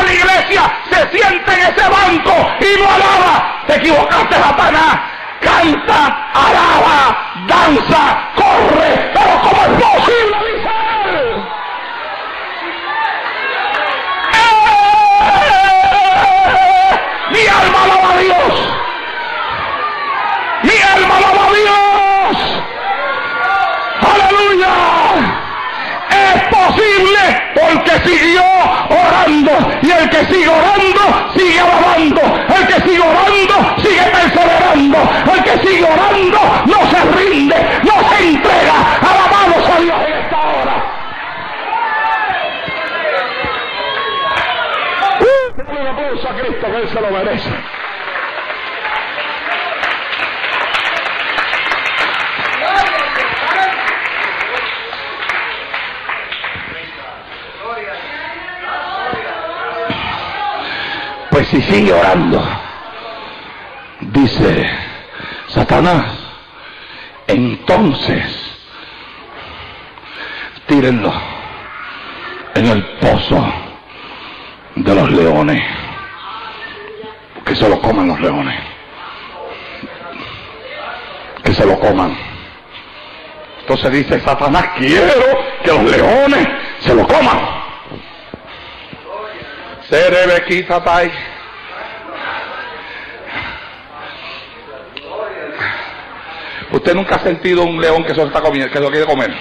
toda la iglesia se sienta en ese banco y no alaba. Te equivocaste, Satanás. Canta, alaba, danza, corre, pero ¿cómo es posible? Dice él. Mi alma alaba a Dios. Mi alma alaba a Dios. Aleluya. Es posible porque siguió orando, y el que sigue orando sigue alabando, el que sigue orando sigue perseverando, el que sigue orando no se rinde, no se entrega. Alabamos a Dios en esta hora. Un aplauso a Cristo, que Él se lo merece. Pues si sigue orando, dice Satanás, entonces tírenlo en el pozo de los leones, que se lo coman los leones, que se lo coman. Entonces dice Satanás, quiero que los leones se lo coman. Usted nunca ha sentido un león que se lo está comiendo, que se lo quiere comer.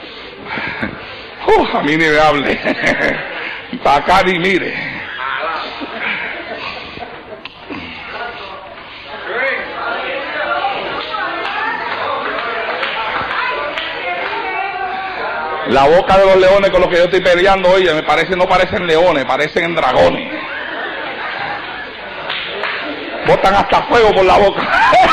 A mí ni me hable. Para acá ni mire. La boca de los leones con los que yo estoy peleando, oye, me parece, no parecen leones, parecen dragones. Botan hasta fuego por la boca.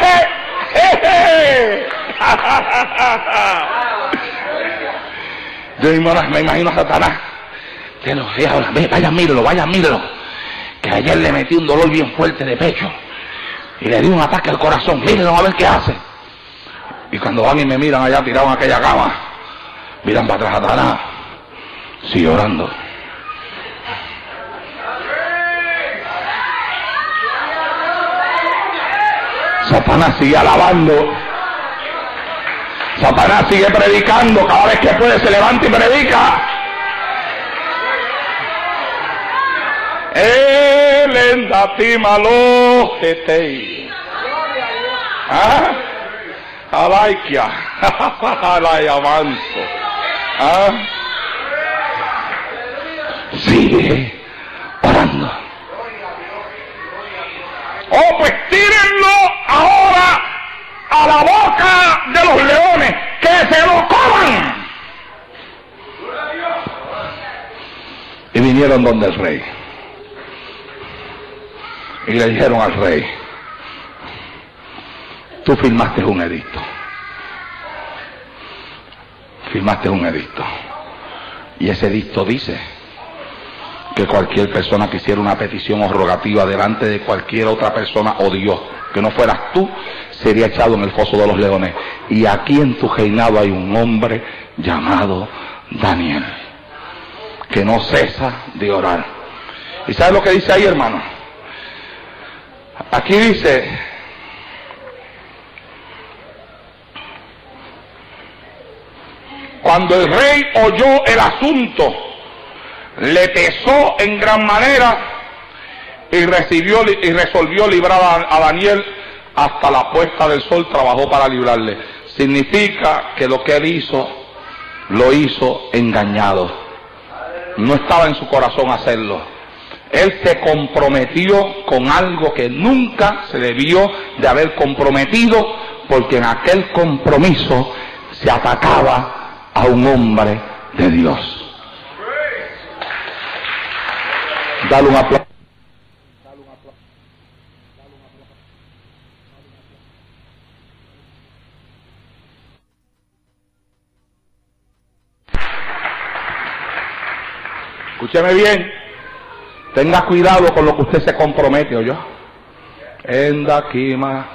Yo me imagino a Satanás. Vayan, mírelo. Que ayer le metí un dolor bien fuerte de pecho y le di un ataque al corazón. Mírenlo a ver qué hace. Y cuando van y me miran allá tirado en aquella cama, miran para atrás a Satanás, sigue orando. Satanás sigue alabando. Satanás sigue predicando. Cada vez que puede se levanta y predica. El endatimalo getei. Alaikia. Alay avanzo. Sigue orando. Oh, pues tírenlo ahora a la boca de los leones, que se lo coman. Y vinieron donde el rey y le dijeron al rey, tú firmaste un edicto, y ese edicto dice que cualquier persona que hiciera una petición o rogativa delante de cualquier otra persona o Dios, que no fueras tú, sería echado en el foso de los leones. Y aquí en tu reinado hay un hombre llamado Daniel, que no cesa de orar. ¿Y sabes lo que dice ahí, hermano? Aquí dice, cuando el rey oyó el asunto, le pesó en gran manera y resolvió librar a Daniel. Hasta la puesta del sol trabajó para librarle. Significa que lo que él hizo, lo hizo engañado. No estaba en su corazón hacerlo. Él se comprometió con algo que nunca se debió de haber comprometido, porque en aquel compromiso se atacaba a un hombre de Dios. Dale un aplauso. Escúcheme bien, tenga cuidado con lo que usted se compromete, ¿oyó? Endakima.